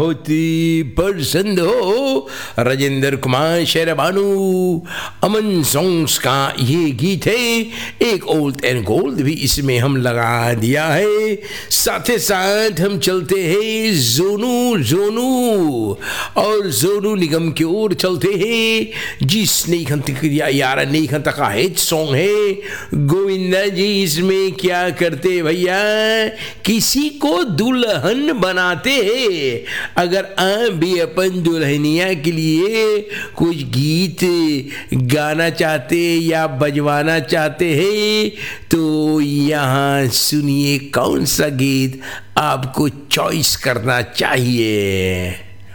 बहुत ही पसंद हो राजेंद्र कुमार शेरबानू अमन सॉन्ग्स का ये गीत है। एक ओल्ड एंड गोल्ड भी इसमें हम लगा दिया है। साथ ही साथ हम चलते हैं जोनू जोनू और जोनू निगम की ओर चलते हैं। जिस नहीं खंतिया यार नहीं खंता का हिट सॉन्ग है गोविंदा जी। इसमें क्या करते भैया, किसी को दुल्हन बनाते हैं। अगर आप भी अपन दुल्हनिया के लिए कुछ गीत गाना चाहते या बजवाना चाहते हैं तो यहाँ सुनिए कौन सा गीत आपको चॉइस करना चाहिए।